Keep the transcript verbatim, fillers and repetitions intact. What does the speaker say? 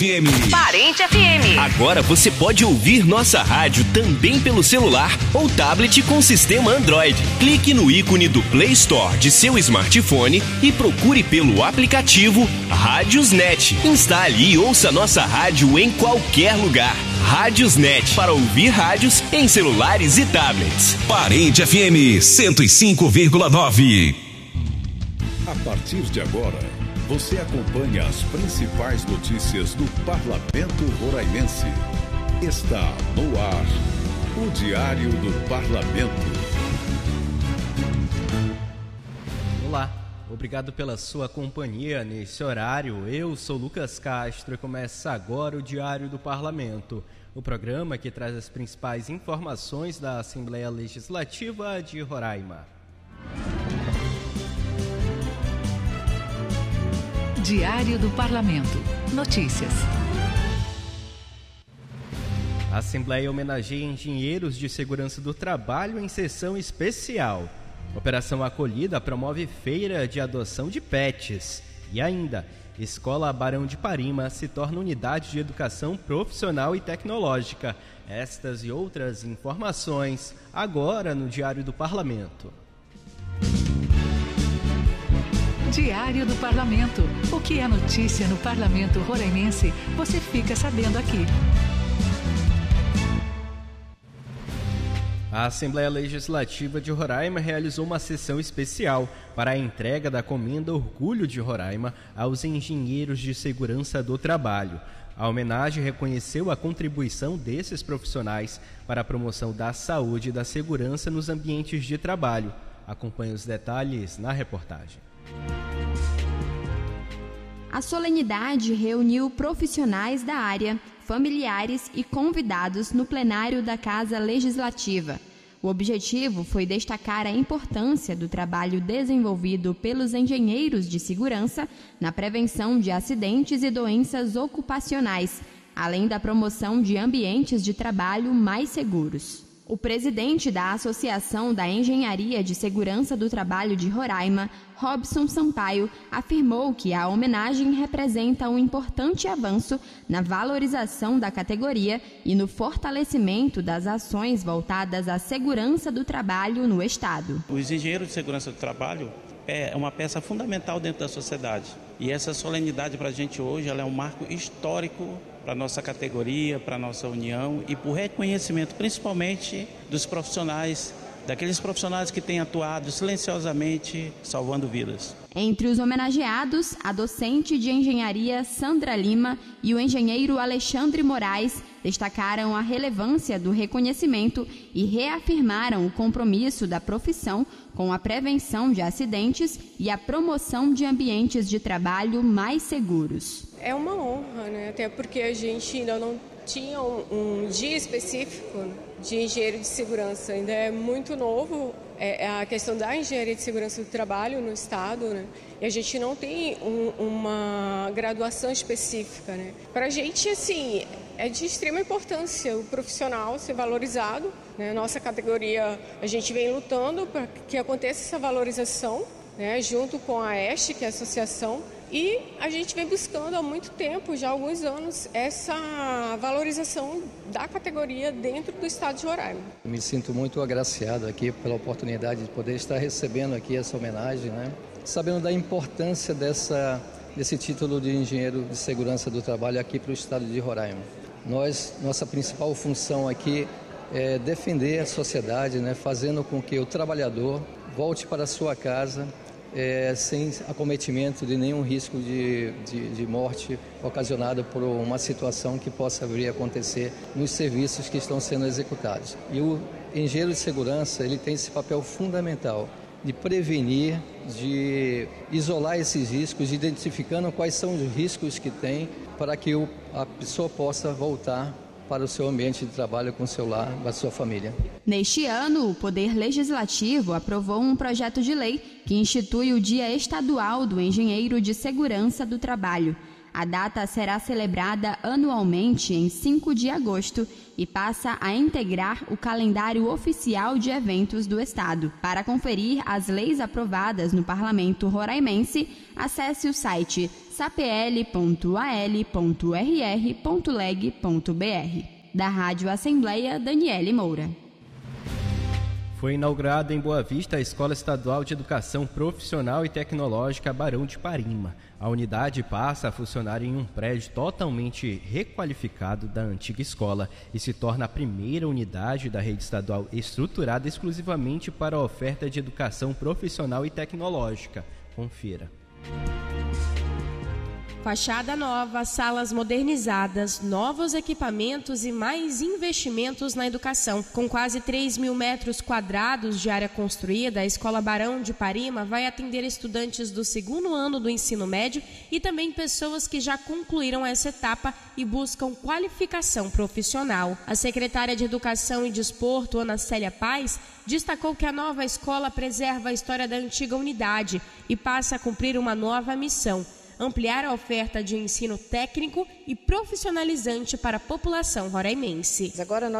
F M. Parente F M. Agora você pode ouvir nossa rádio também pelo celular ou tablet com sistema Android. Clique no ícone do Play Store de seu smartphone e procure pelo aplicativo Rádiosnet. Instale e ouça nossa rádio em qualquer lugar. Rádiosnet, para ouvir rádios em celulares e tablets. Parente F M cento e cinco vírgula nove. A partir de agora, você acompanha as principais notícias do Parlamento Roraimense. Está no ar o Diário do Parlamento. Olá, obrigado pela sua companhia nesse horário. Eu sou Lucas Castro e começa agora o Diário do Parlamento, o programa que traz as principais informações da Assembleia Legislativa de Roraima. Diário do Parlamento. Notícias. A Assembleia homenageia engenheiros de segurança do trabalho em sessão especial. Operação Acolhida promove feira de adoção de pets. E ainda, Escola Barão de Parima se torna unidade de educação profissional e tecnológica. Estas e outras informações agora no Diário do Parlamento. Diário do Parlamento. O que é notícia no Parlamento Roraimense, você fica sabendo aqui. A Assembleia Legislativa de Roraima realizou uma sessão especial para a entrega da Comenda Orgulho de Roraima aos engenheiros de segurança do trabalho. A homenagem reconheceu a contribuição desses profissionais para a promoção da saúde e da segurança nos ambientes de trabalho. Acompanhe os detalhes na reportagem. A solenidade reuniu profissionais da área, familiares e convidados no plenário da Casa Legislativa. O objetivo foi destacar a importância do trabalho desenvolvido pelos engenheiros de segurança na prevenção de acidentes e doenças ocupacionais, além da promoção de ambientes de trabalho mais seguros. O presidente da Associação da Engenharia de Segurança do Trabalho de Roraima, Robson Sampaio, afirmou que a homenagem representa um importante avanço na valorização da categoria e no fortalecimento das ações voltadas à segurança do trabalho no Estado. Os engenheiros de segurança do trabalho é uma peça fundamental dentro da sociedade. E essa solenidade para a gente hoje ela é um marco histórico para a nossa categoria, para a nossa união e por reconhecimento principalmente dos profissionais, daqueles profissionais que têm atuado silenciosamente salvando vidas. Entre os homenageados, a docente de engenharia Sandra Lima e o engenheiro Alexandre Moraes destacaram a relevância do reconhecimento e reafirmaram o compromisso da profissão com a prevenção de acidentes e a promoção de ambientes de trabalho mais seguros. É uma honra, né? Até porque a gente ainda não tinha um, um dia específico de engenheiro de segurança, ainda é muito novo é, a questão da engenharia de segurança do trabalho no Estado, né? E a gente não tem um, uma graduação específica, né? Para a gente, assim, é de extrema importância o profissional ser valorizado, né? Nossa categoria, a gente vem lutando para que aconteça essa valorização, né? Junto com a AEST, que é a associação. E a gente vem buscando há muito tempo, já há alguns anos, essa valorização da categoria dentro do estado de Roraima. Me sinto muito agraciado aqui pela oportunidade de poder estar recebendo aqui essa homenagem, né? Sabendo da importância dessa, desse título de engenheiro de segurança do trabalho aqui para o estado de Roraima. Nós, nossa principal função aqui é defender a sociedade, né? Fazendo com que o trabalhador volte para a sua casa É, sem acometimento de nenhum risco de, de, de morte ocasionado por uma situação que possa vir a acontecer nos serviços que estão sendo executados. E o engenheiro de segurança ele tem esse papel fundamental de prevenir, de isolar esses riscos, identificando quais são os riscos que tem para que o, a pessoa possa voltar para o seu ambiente de trabalho com o seu lar, com a sua família. Neste ano, o Poder Legislativo aprovou um projeto de lei que institui o Dia Estadual do Engenheiro de Segurança do Trabalho. A data será celebrada anualmente em cinco de agosto e passa a integrar o calendário oficial de eventos do Estado. Para conferir as leis aprovadas no Parlamento Roraimense, acesse o site sapl ponto a l ponto r r ponto leg ponto b r. Da Rádio Assembleia, Daniele Moura. Foi inaugurada em Boa Vista a Escola Estadual de Educação Profissional e Tecnológica Barão de Parima. A unidade passa a funcionar em um prédio totalmente requalificado da antiga escola e se torna a primeira unidade da rede estadual estruturada exclusivamente para a oferta de educação profissional e tecnológica. Confira. Fachada nova, salas modernizadas, novos equipamentos e mais investimentos na educação. Com quase três mil metros quadrados de área construída, a Escola Barão de Parima vai atender estudantes do segundo ano do ensino médio e também pessoas que já concluíram essa etapa e buscam qualificação profissional. A secretária de Educação e Desporto, Ana Célia Paz, destacou que a nova escola preserva a história da antiga unidade e passa a cumprir uma nova missão: ampliar a oferta de ensino técnico e profissionalizante para a população roraimense. Agora nós